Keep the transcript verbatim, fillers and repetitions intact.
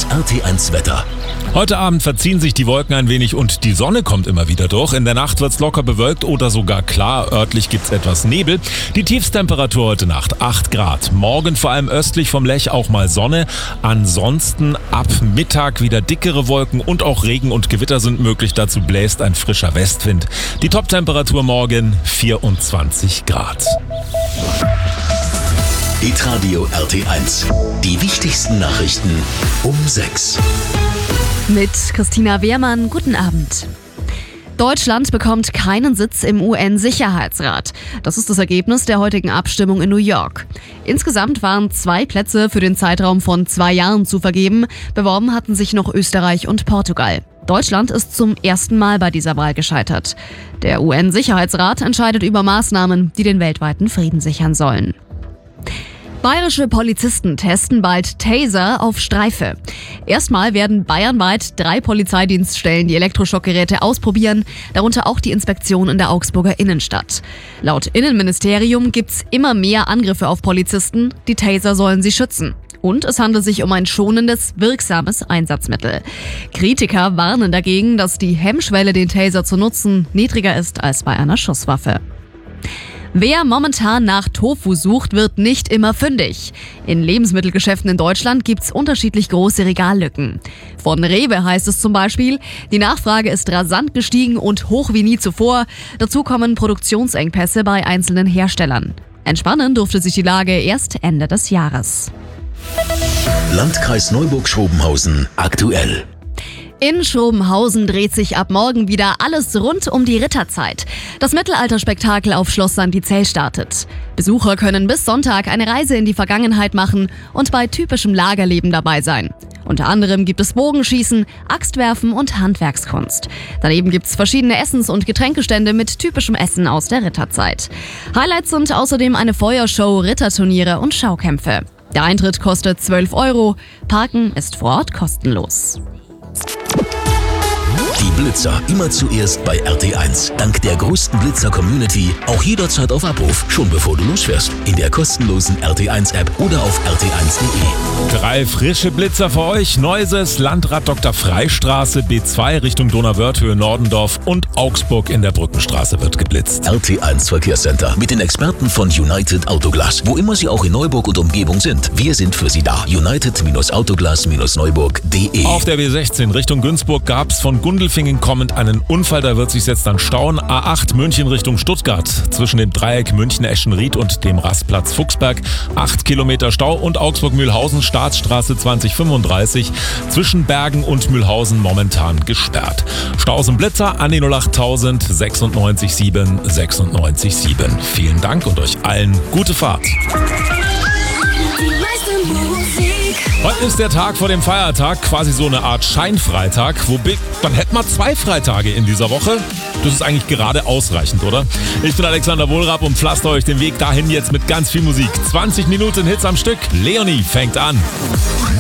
R T eins Wetter. Heute Abend verziehen sich die Wolken ein wenig und die Sonne kommt immer wieder durch. In der Nacht wird's locker bewölkt oder sogar klar. Örtlich gibt's etwas Nebel. Die Tiefsttemperatur heute Nacht acht Grad. Morgen vor allem östlich vom Lech auch mal Sonne. Ansonsten ab Mittag wieder dickere Wolken und auch Regen und Gewitter sind möglich. Dazu bläst ein frischer Westwind. Die Toptemperatur morgen vierundzwanzig Grad. Hitradio R T eins. Die wichtigsten Nachrichten um sechs. Mit Christina Wehrmann, guten Abend. Deutschland bekommt keinen Sitz im U N-Sicherheitsrat. Das ist das Ergebnis der heutigen Abstimmung in New York. Insgesamt waren zwei Plätze für den Zeitraum von zwei Jahren zu vergeben. Beworben hatten sich noch Österreich und Portugal. Deutschland ist zum ersten Mal bei dieser Wahl gescheitert. Der U N-Sicherheitsrat entscheidet über Maßnahmen, die den weltweiten Frieden sichern sollen. Bayerische Polizisten testen bald Taser auf Streife. Erstmal werden bayernweit drei Polizeidienststellen die Elektroschockgeräte ausprobieren, darunter auch die Inspektion in der Augsburger Innenstadt. Laut Innenministerium gibt's immer mehr Angriffe auf Polizisten. Die Taser sollen sie schützen. Und es handelt sich um ein schonendes, wirksames Einsatzmittel. Kritiker warnen dagegen, dass die Hemmschwelle, den Taser zu nutzen, niedriger ist als bei einer Schusswaffe. Wer momentan nach Tofu sucht, wird nicht immer fündig. In Lebensmittelgeschäften in Deutschland gibt's unterschiedlich große Regallücken. Von Rewe heißt es zum Beispiel, die Nachfrage ist rasant gestiegen und hoch wie nie zuvor. Dazu kommen Produktionsengpässe bei einzelnen Herstellern. Entspannen durfte sich die Lage erst Ende des Jahres. Landkreis Neuburg-Schrobenhausen aktuell. In Schrobenhausen dreht sich ab morgen wieder alles rund um die Ritterzeit. Das Mittelalterspektakel auf Schloss Sankt Zell startet. Besucher können bis Sonntag eine Reise in die Vergangenheit machen und bei typischem Lagerleben dabei sein. Unter anderem gibt es Bogenschießen, Axtwerfen und Handwerkskunst. Daneben gibt es verschiedene Essens- und Getränkestände mit typischem Essen aus der Ritterzeit. Highlights sind außerdem eine Feuershow, Ritterturniere und Schaukämpfe. Der Eintritt kostet zwölf Euro, Parken ist vor Ort kostenlos. Die Blitzer immer zuerst bei R T eins. Dank der größten Blitzer-Community auch jederzeit auf Abruf, schon bevor du losfährst. In der kostenlosen R T eins App oder auf R T eins Punkt de. Drei frische Blitzer für euch. Neuses, Landrad Doktor Freistraße, B zwei Richtung Donauwörth-Höhe Nordendorf und Augsburg in der Brückenstraße wird geblitzt. R T eins Verkehrscenter mit den Experten von United Autoglas. Wo immer sie auch in Neuburg und Umgebung sind, wir sind für sie da. United Autoglas Neuburg punkt de. Auf der B sechzehn Richtung Günzburg gab es von Gundelfingen kommend einen Unfall, da wird sich jetzt dann stauen. A acht München Richtung Stuttgart zwischen dem Dreieck München-Eschenried und dem Rastplatz Fuchsberg. acht Kilometer Stau und Augsburg-Mühlhausen Staatsstraße zwanzig fünfunddreißig zwischen Bergen und Mühlhausen momentan gesperrt. Staus und Blitzer an die null acht null null sechs sieben sieben sechs sieben. Vielen Dank und euch allen gute Fahrt. Heute ist der Tag vor dem Feiertag, quasi so eine Art Scheinfreitag. Wobei, dann hätten wir zwei Freitage in dieser Woche. Das ist eigentlich gerade ausreichend, oder? Ich bin Alexander Wohlrab und pflaster euch den Weg dahin jetzt mit ganz viel Musik. zwanzig Minuten Hits am Stück. Leonie fängt an.